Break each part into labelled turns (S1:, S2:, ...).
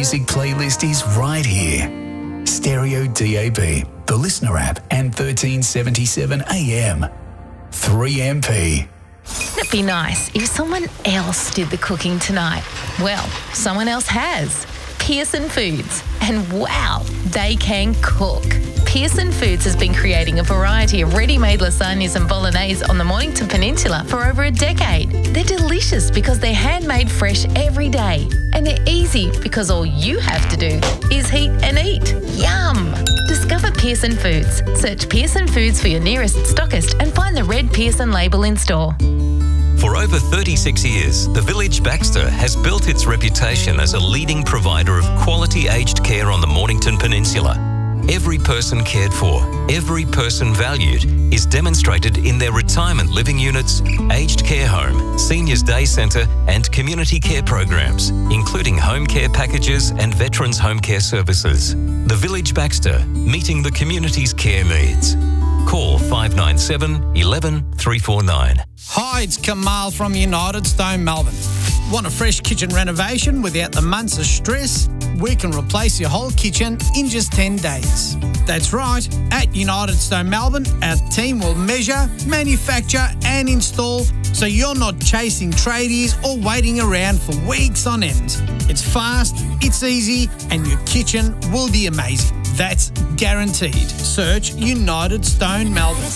S1: music playlist is right here. Stereo DAB, the Listener app, and 1377 AM. 3MP.
S2: It'd be nice if someone else did the cooking tonight. Well, someone else has. Pearson Foods. And wow, they can cook. Pearson Foods has been creating a variety of ready-made lasagnas and bolognese on the Mornington Peninsula for over a decade. They're delicious because they're handmade fresh every day. And they're easy because all you have to do is heat and eat. Yum! Discover Pearson Foods. Search Pearson Foods for your nearest stockist and find the red Pearson label in store.
S3: For over 36 years, the Village Baxter has built its reputation as a leading provider of quality aged care on the Mornington Peninsula. Every person cared for, every person valued is demonstrated in their retirement living units, aged care home, seniors day centre and community care programs, including home care packages and veterans home care services. The Village Baxter, meeting the community's care needs. Call 597 11 349.
S4: Hi, it's Kamal from United Stone Melbourne. Want a fresh kitchen renovation without the months of stress? We can replace your whole kitchen in just 10 days. That's right, at United Stone Melbourne, our team will measure, manufacture and install so you're not chasing tradies or waiting around for weeks on end. It's fast, it's easy and your kitchen will be amazing. That's guaranteed. Search United Stone Melbourne.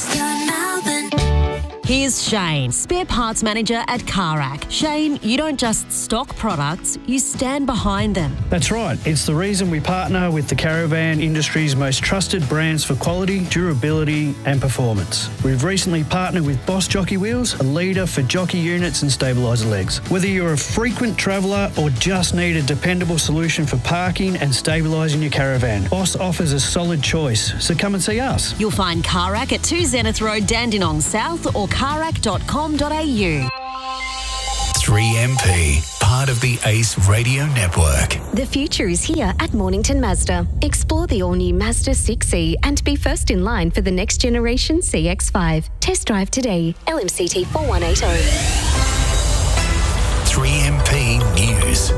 S5: Here's Shane, spare parts manager at Carac. Shane, you don't just stock products, you stand behind them.
S6: That's right. It's the reason we partner with the caravan industry's most trusted brands for quality, durability and performance. We've recently partnered with Boss Jockey Wheels, a leader for jockey units and stabiliser legs. Whether you're a frequent traveller or just need a dependable solution for parking and stabilising your caravan, Boss offers a solid choice, so come and see us.
S5: You'll find Carac at 2 Zenith Road, Dandenong South or carac.com.au.
S1: 3MP, part of the ACE Radio Network.
S7: The future is here at Mornington Mazda. Explore the all-new Mazda 6e and be first in line for the next generation CX-5. Test drive today. LMCT 4180.
S1: 3MP News.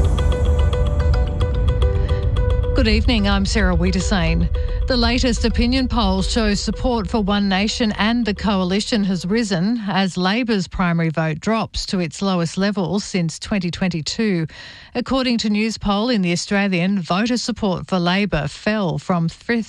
S8: Good evening, I'm Sarah Wiedersane. The latest opinion polls show support for One Nation and the Coalition has risen as Labor's primary vote drops to its lowest levels since 2022. According to Newspoll in The Australian, voter support for Labor fell from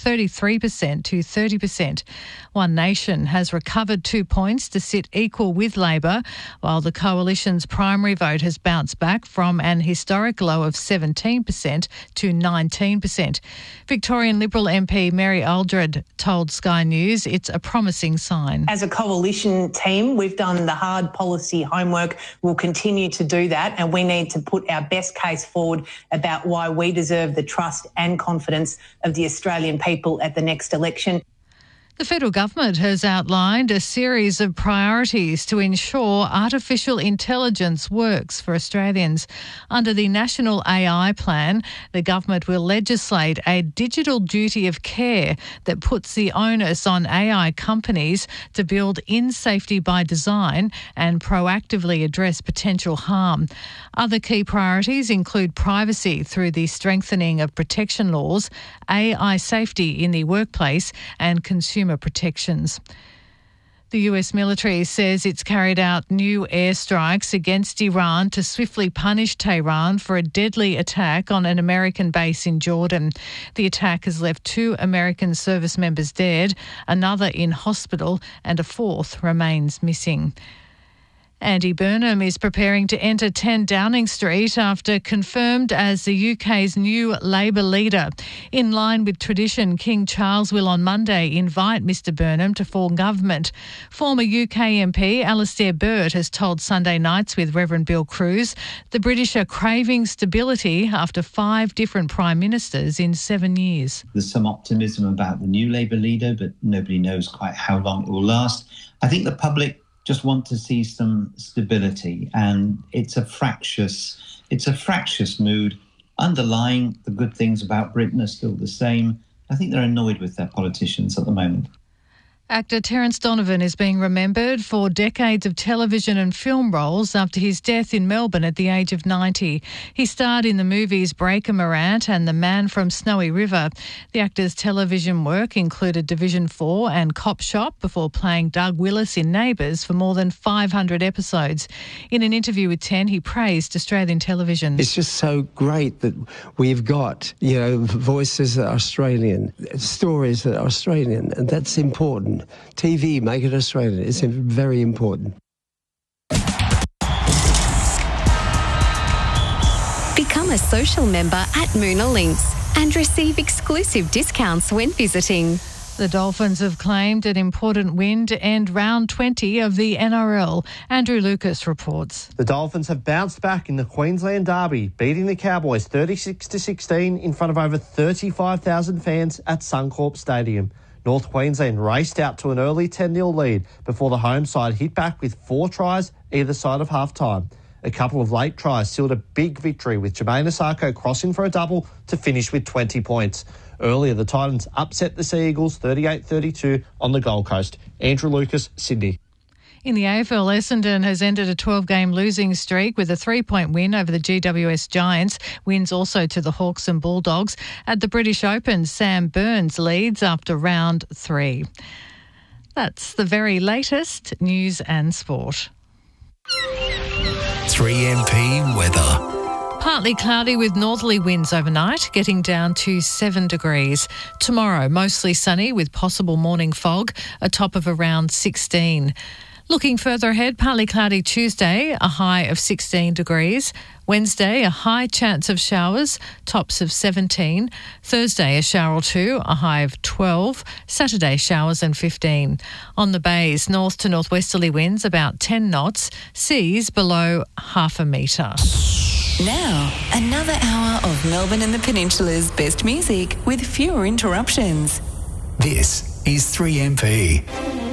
S8: 33% to 30%. One Nation has recovered 2 points to sit equal with Labor, while the Coalition's primary vote has bounced back from an historic low of 17% to 19%. Victorian Liberal MP Mary Aldred told Sky News it's a promising sign.
S9: As a coalition team, we've done the hard policy homework. We'll continue to do that, and we need to put our best case forward about why we deserve the trust and confidence of the Australian people at the next election.
S8: The federal government has outlined a series of priorities to ensure artificial intelligence works for Australians. Under the National AI Plan, the government will legislate a digital duty of care that puts the onus on AI companies to build in safety by design and proactively address potential harm. Other key priorities include privacy through the strengthening of protection laws, AI safety in the workplace and consumer protections. The US military says it's carried out new airstrikes against Iran to swiftly punish Tehran for a deadly attack on an American base in Jordan. The attack has left 2 American service members dead, another in hospital, and a 4th remains missing. Andy Burnham is preparing to enter 10 Downing Street after confirmed as the UK's new Labor leader. In line with tradition, King Charles will on Monday invite Mr Burnham to form government. Former UK MP Alastair Burt has told Sunday Nights with Reverend Bill Cruz the British are craving stability after 5 different Prime Ministers in 7 years.
S10: There's some optimism about the new Labour leader, but nobody knows quite how long it will last. I think the public just want to see some stability, and it's a fractious mood. Underlying, the good things about Britain are still the same. I think they're annoyed with their politicians at the moment.
S8: Actor Terence Donovan is being remembered for decades of television and film roles after his death in Melbourne at the age of 90. He starred in the movies Breaker Morant and The Man from Snowy River. The actor's television work included Division 4 and Cop Shop before playing Doug Willis in Neighbours for more than 500 episodes. In an interview with 10, he praised Australian television.
S11: It's just so great that we've got, voices that are Australian, stories that are Australian, and that's important. TV, make it Australian. It's very important.
S7: Become a social member at Moona Links and receive exclusive discounts when visiting.
S8: The Dolphins have claimed an important win to end round 20 of the NRL. Andrew Lucas reports.
S12: The Dolphins have bounced back in the Queensland Derby, beating the Cowboys 36-16 in front of over 35,000 fans at Suncorp Stadium. North Queensland raced out to an early 10-0 lead before the home side hit back with 4 tries either side of half-time. A couple of late tries sealed a big victory, with Jermaine Asako crossing for a double to finish with 20 points. Earlier, the Titans upset the Sea Eagles 38-32 on the Gold Coast. Andrew Lucas, Sydney.
S8: In the AFL, Essendon has ended a 12-game losing streak with a 3-point win over the GWS Giants. Wins also to the Hawks and Bulldogs. At the British Open, Sam Burns leads after round 3. That's the very latest news and sport.
S1: 3MP weather.
S8: Partly cloudy with northerly winds overnight, getting down to 7 degrees. Tomorrow, mostly sunny with possible morning fog, a top of around 16. Looking further ahead, partly cloudy Tuesday, a high of 16 degrees. Wednesday, a high chance of showers, tops of 17. Thursday, a shower or two, a high of 12. Saturday, showers and 15. On the bays, north to northwesterly winds about 10 knots, seas below half a metre.
S13: Now, another hour of Melbourne and the Peninsula's best music with fewer interruptions.
S1: This is 3MP.